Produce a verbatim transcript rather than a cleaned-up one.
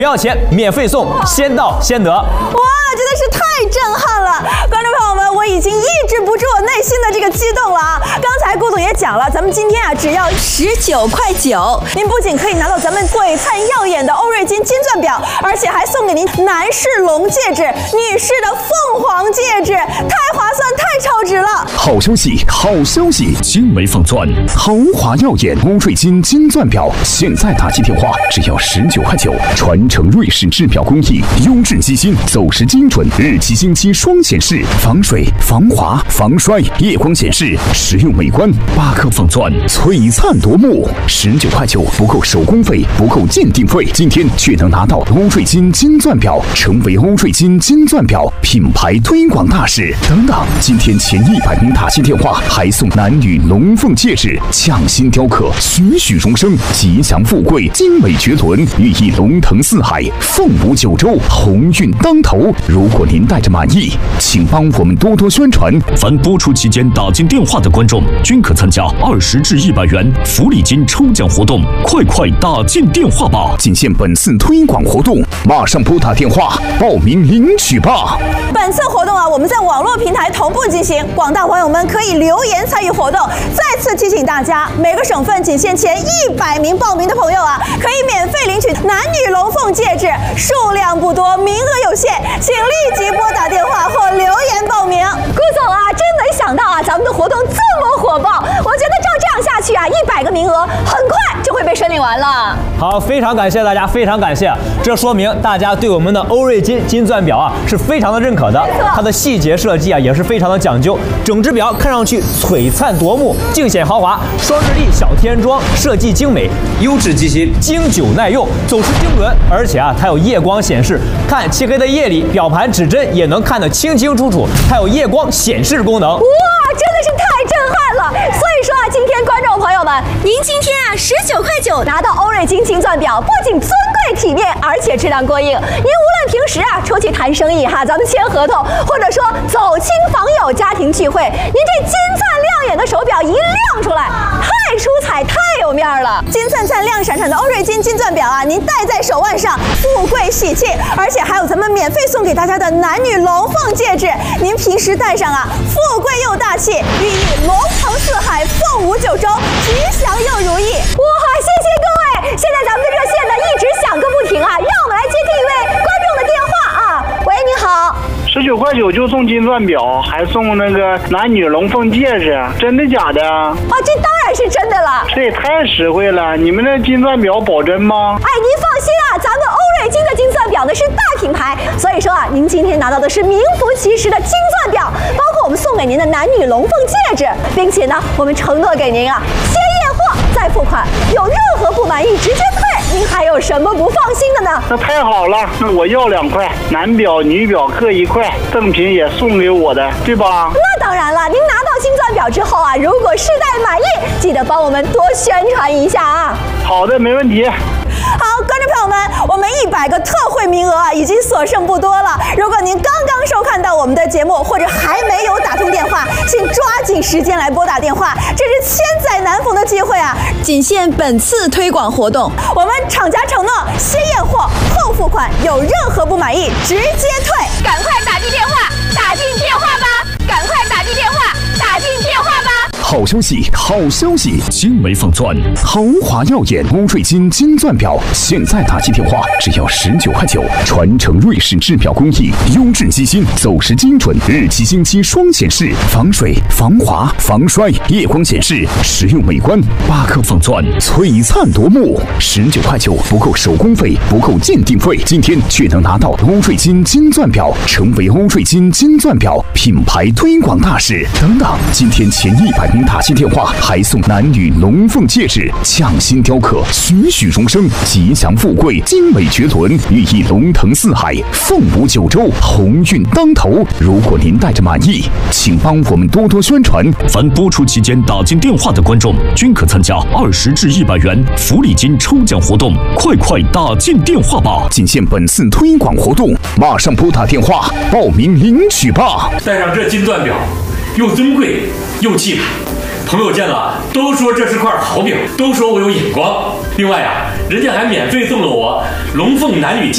不要钱，免费送，先到先得。哇， 真的是太震撼了！观众朋友们，我已经抑制不住我内心的这个激动了啊！刚才郭总也讲了，咱们今天啊只要十九块九，您不仅可以拿到咱们璀璨耀眼的欧瑞金金钻表，而且还送给您男士龙戒指、女士的凤凰戒指，太划算，太超值了！ 好消息，好消息！精美放钻，豪华耀眼欧瑞金金钻表，现在打起电话只要十九块九，传承瑞士制表工艺，优质机芯，走时精准，日期星期双显示，防水、防滑、防摔，夜光显示，实用美观。八颗放钻，璀璨夺目。十九块九不够手工费，不够鉴定费，今天却能拿到欧瑞金金钻表，成为欧瑞金金钻表品牌推广大使。等等，今天前一百名打进电话，还送男女龙凤戒指，匠心雕刻，栩栩荣生，吉祥富贵，精美绝伦，寓意龙腾四海，凤舞九州，鸿运当头。如果您带着满意，请帮我们多多宣传。 凡播出期间打进电话的观众，均可参加二十至一百元福利金抽奖活动，快快打进电话吧！ 仅限本次推广活动，马上拨打电话报名领取吧！ 本次活动啊，我们在网络平台同步进行，广大网友们可以留言参与活动。再次提醒大家，每个省份仅限前一百名报名的朋友啊，可以免费领取男女龙凤戒指，数量不多，名额有限，请立即拨打电话或留言报名。顾总啊，真没想到啊，咱们的活动这么火爆，我觉得照这样下去啊，一百个名额很快就会被申领完了。 好，非常感谢大家，非常感谢，这说明大家对我们的欧瑞金金钻表啊是非常的认可的，它的细节设计啊也是非常的讲究，整只表看上去璀璨夺目，尽显豪华，双日历小天装，设计精美，优质机芯，经久耐用，走时精准，而且啊它有夜光显示，看漆黑的夜里，表盘指针也能看得清清楚楚，还有夜光显示功能。 哇，真的是太震撼了！所以说啊，今天观众朋友们，您今天啊十九块九拿到欧瑞金金钻表，不仅尊贵体面，而且质量过硬。您无论平时啊出去谈生意哈，咱们签合同，或者说走亲访友、家庭聚会，您这金灿亮眼的手表一亮出来，太出彩，太有面了！金灿灿、亮闪闪的欧瑞金金钻表啊，您戴在手腕上，富贵喜气，而且还有咱们免费送给大家的男女龙凤戒指，您平时戴上啊，富贵又大气，寓意龙腾四海，凤舞九州，吉祥又如意。哇，谢谢各位！现在咱们的热线呢一直响个不停啊，让我们来接听一位观众的电话啊。喂，你好。 十九块九就送金钻表，还送那个男女龙凤戒指，真的假的啊？ 啊，这当然是真的了。 这也太实惠了！你们的金钻表保真吗？ 哎，您放心啊，咱们欧瑞金的金钻表呢是大品牌，所以说啊，您今天拿到的是名副其实的金钻表，包括我们送给您的男女龙凤戒指，并且呢，我们承诺给您啊，先验货再付款，有任何不满意直接退，您还有什么不放心的呢？ 那太好了，那我要两块，男表女表各一块。赠品也送给我的，对吧？ 那当然了，您拿到金钻表之后啊，如果试戴满意，记得帮我们多宣传一下啊。 好的，没问题。 好，观众朋友们，我们一百个特惠名额啊，已经所剩不多了。如果您刚刚收看到我们的节目，或者还没有打通电话，请抓紧时间来拨打电话，这是千载难逢的机会啊！仅限本次推广活动，我们厂家承诺先验货后付款，有任何不满意直接退。 赶快打进电话，打进电话吧！赶快打进电话，打进电话吧！ 好消息，好消息！精美放钻，豪华耀眼欧瑞金金钻表，现在打进电话只要十九块九，传承瑞士制表工艺，优质机芯，走时精准，日期星期双显示，防水、防滑、防摔，夜光显示，实用美观。八颗放钻，璀璨夺目。十九块九不够手工费，不够鉴定费，今天却能拿到欧瑞金金钻表，成为欧瑞金金钻表品牌推广大使。等等，今天前一百名打进电话，还送男女龙凤戒指，匠心雕刻，栩栩荣生，吉祥富贵，精美绝伦，寓意龙腾四海，凤舞九州，鸿运当头。如果您带着满意，请帮我们多多宣传。 凡播出期间打进电话的观众，均可参加二十至一百元福利金抽奖活动，快快打进电话吧！ 仅限本次推广活动，马上拨打电话报名领取吧！ 戴上这金钻表，又尊贵又气派。朋友见了都说这是块好表，都说我有眼光。另外啊，人家还免费送了我龙凤男女